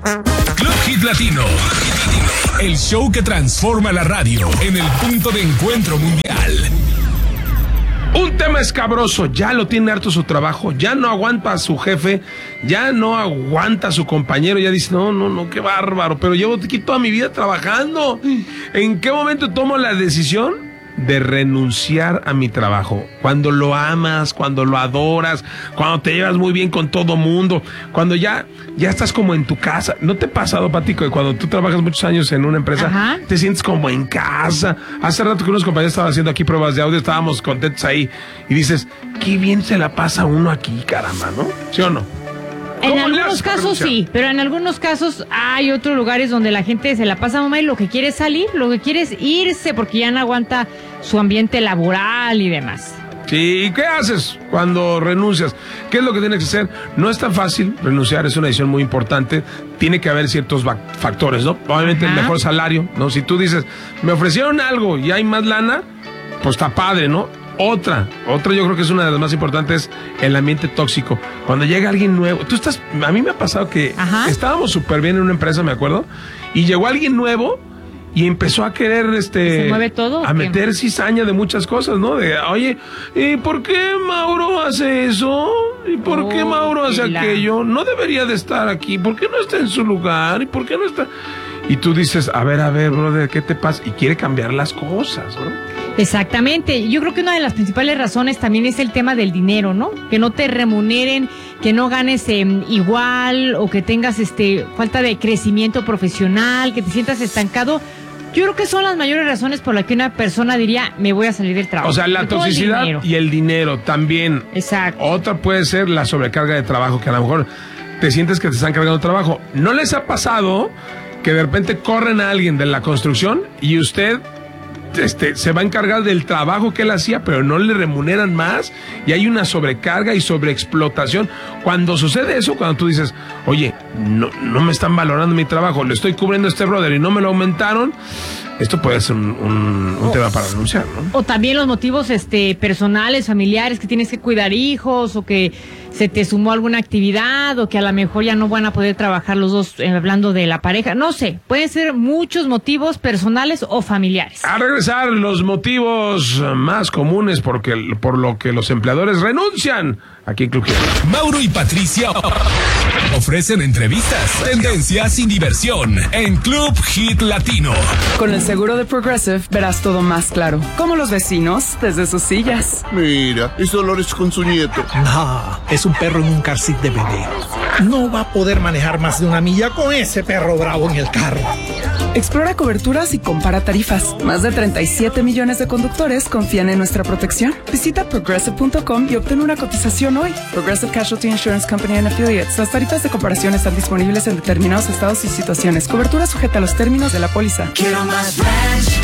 Club Hit Latino. El show que transforma la radio en el punto de encuentro mundial. Un tema escabroso, ya lo tiene harto su trabajo, ya no aguanta a su jefe, ya no aguanta a su compañero, ya dice, no, qué bárbaro, pero llevo aquí toda mi vida trabajando. ¿En qué momento tomo la decisión de renunciar a mi trabajo? Cuando lo amas, cuando lo adoras, cuando te llevas muy bien con todo mundo, cuando ya estás como en tu casa. ¿No te ha pasado, Pati, que cuando tú trabajas muchos años en una empresa, ajá, te sientes como en casa? Hace rato que unos compañeros estaban haciendo aquí pruebas de audio, estábamos contentos ahí, y dices, qué bien se la pasa uno aquí, caramba, ¿no? ¿Sí o no? En algunos casos sí, pero en algunos casos hay otros lugares donde la gente se la pasa mamá y lo que quiere es salir, lo que quiere es irse porque ya no aguanta su ambiente laboral y demás. Sí, ¿y qué haces cuando renuncias? ¿Qué es lo que tienes que hacer? No es tan fácil renunciar, es una decisión muy importante. Tiene que haber ciertos factores, ¿no? Obviamente el mejor salario, ¿no? Si tú dices, me ofrecieron algo y hay más lana, pues está padre, ¿no? Otra yo creo que es una de las más importantes, el ambiente tóxico. Cuando llega alguien nuevo, a mí me ha pasado que estábamos súper bien en una empresa, me acuerdo, y llegó alguien nuevo y empezó a querer, ¿se mueve todo? A meter cizaña de muchas cosas, ¿no? De, oye, ¿y por qué Mauro hace eso? ¿Y por qué Mauro hace aquello? No debería de estar aquí, ¿por qué no está en su lugar? ¿Y por qué no está...? Y tú dices, a ver, brother, ¿qué te pasa? Y quiere cambiar las cosas, ¿no? Exactamente. Yo creo que una de las principales razones también es el tema del dinero, ¿no? Que no te remuneren, que no ganes igual o que tengas falta de crecimiento profesional, que te sientas estancado. Yo creo que son las mayores razones por las que una persona diría, me voy a salir del trabajo. O sea, la toxicidad y el dinero también. Exacto. Otra puede ser la sobrecarga de trabajo, que a lo mejor te sientes que te están cargando trabajo. ¿No les ha pasado que de repente corren a alguien de la construcción y usted se va a encargar del trabajo que él hacía, pero no le remuneran más y hay una sobrecarga y sobreexplotación? Cuando sucede eso, cuando tú dices, oye, no me están valorando mi trabajo, le estoy cubriendo a este brother y no me lo aumentaron, esto puede ser un tema para renunciar, ¿no? O también los motivos personales, familiares, que tienes que cuidar hijos o que se te sumó alguna actividad o que a lo mejor ya no van a poder trabajar los dos, hablando de la pareja. No sé, pueden ser muchos motivos personales o familiares. A regresar, los motivos más comunes por lo que los empleadores renuncian aquí en Club Hit. Mauro y Patricia ofrecen entrevistas, tendencias y diversión en Club Hit Latino. Con el seguro de Progressive verás todo más claro, como los vecinos desde sus sillas. Mira, es Dolores con su nieto. No, es un perro en un car seat de bebé. No va a poder manejar más de 1 milla con ese perro bravo en el carro. Explora coberturas y compara tarifas. Más de 37 millones de conductores confían en nuestra protección. Visita progressive.com y obtén una cotización hoy. Progressive Casualty Insurance Company and Affiliates. Las tarifas de comparación están disponibles en determinados estados y situaciones. Cobertura sujeta a los términos de la póliza. Quiero más ranch,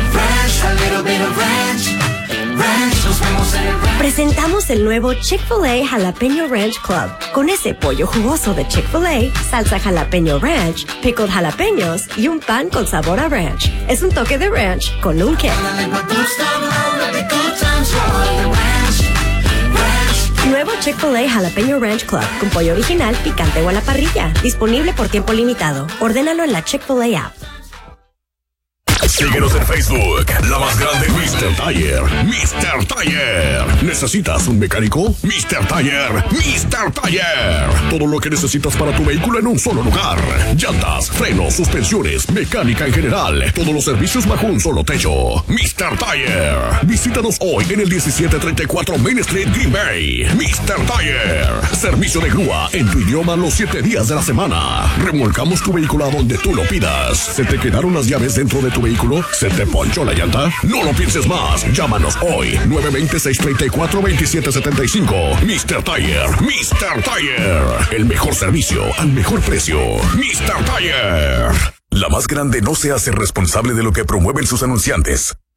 a little bit of ranch. Nos vemos en el ranch. Presentamos el nuevo Chick-fil-A Jalapeño Ranch Club. Con ese pollo jugoso de Chick-fil-A, salsa jalapeño ranch, pickled jalapeños y un pan con sabor a ranch. Es un toque de ranch con un qué. Nuevo Chick-fil-A Jalapeño Ranch Club con pollo original, picante o a la parrilla. Disponible por tiempo limitado. Ordénalo en la Chick-fil-A app. Síguenos en Facebook, la más grande Mr. Tire. Mr. Tire. ¿Necesitas un mecánico? Mr. Tire. Mr. Tire. Todo lo que necesitas para tu vehículo en un solo lugar. Llantas, frenos, suspensiones, mecánica en general. Todos los servicios bajo un solo techo. Mr. Tire. Visítanos hoy en el 1734 Main Street, Green Bay. Mr. Tire. Servicio de grúa en tu idioma los 7 días de la semana. Remolcamos tu vehículo a donde tú lo pidas. ¿Se te quedaron las llaves dentro de tu vehículo? ¿Se te ponchó la llanta? No lo pienses más. Llámanos hoy. 920-634-2775. Mr. Tire. Mr. Tire. El mejor servicio al mejor precio. Mr. Tire. La más grande no se hace responsable de lo que promueven sus anunciantes.